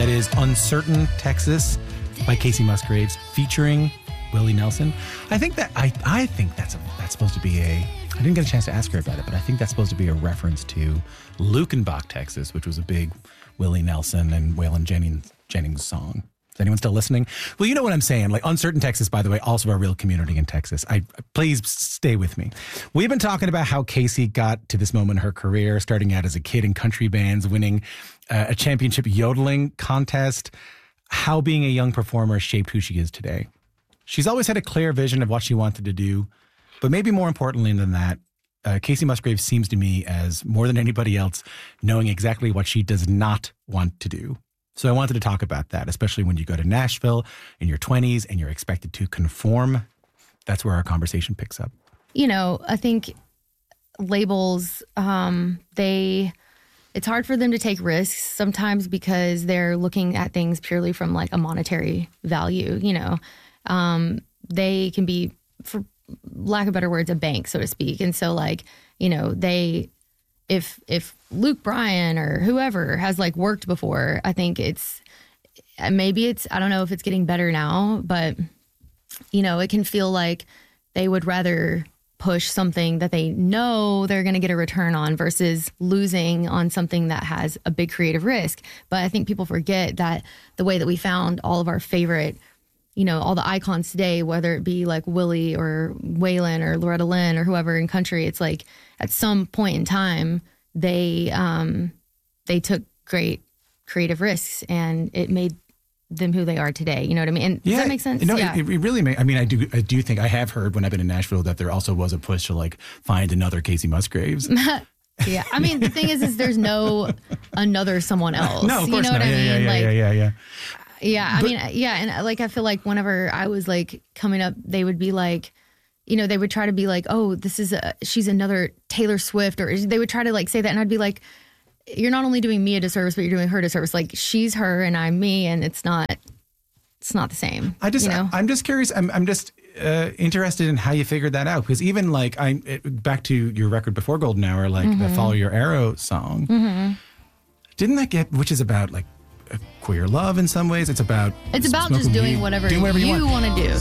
That is Uncertain Texas by Casey Musgraves featuring Willie Nelson. I think that's supposed to be I didn't get a chance to ask her about it, but I think that's supposed to be a reference to Lukenbach, Texas, which was a big Willie Nelson and Waylon Jennings song. Is anyone still listening? Well, you know what I'm saying. Like Uncertain Texas, by the way, also a real community in Texas. Please stay with me. We've been talking about how Casey got to this moment in her career, starting out as a kid in country bands, winning a championship yodeling contest, how being a young performer shaped who she is today. She's always had a clear vision of what she wanted to do, but maybe more importantly than that, Casey Musgraves seems to me as, more than anybody else, knowing exactly what she does not want to do. So I wanted to talk about that, especially when you go to Nashville in your 20s and you're expected to conform. That's where our conversation picks up. You know, I think labels, it's hard for them to take risks sometimes because they're looking at things purely from like a monetary value, you know. They can be, for lack of better words, a bank, so to speak. And so like, you know, if Luke Bryan or whoever has like worked before, I think I don't know if it's getting better now, but you know, it can feel like they would rather push something that they know they're going to get a return on versus losing on something that has a big creative risk. But I think people forget that the way that we found all of our favorite, you know, all the icons today, whether it be like Willie or Waylon or Loretta Lynn or whoever in country, it's like at some point in time, they took great creative risks and it made them who they are today. You know what I mean? And does that make sense? No, it really makes. I mean, I do think I have heard when I've been in Nashville that there also was a push to like find another Casey Musgraves. Yeah. I mean, the thing is there's no another someone else. No, of course you know not. What I mean? Yeah. Yeah, I mean, yeah, and like I feel like whenever I was like coming up, they would be like, you know, they would try to be like, oh, she's another Taylor Swift, or they would try to like say that, and I'd be like, you're not only doing me a disservice, but you're doing her a disservice. Like she's her and I'm me, and it's not the same. I'm just curious. I'm just interested in how you figured that out, because even like back to your record before Golden Hour, like the Follow Your Arrow song, didn't that get, which is about like queer love in some ways. It's about just doing whatever you want to do.